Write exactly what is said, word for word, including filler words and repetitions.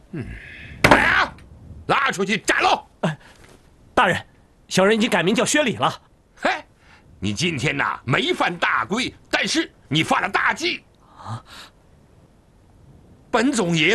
嗯，来啊，拉出去斩喽！ 哎，大人，小人已经改名叫薛礼了。 嘿，你今天呐没犯大规，但是你犯了大忌啊！本总爷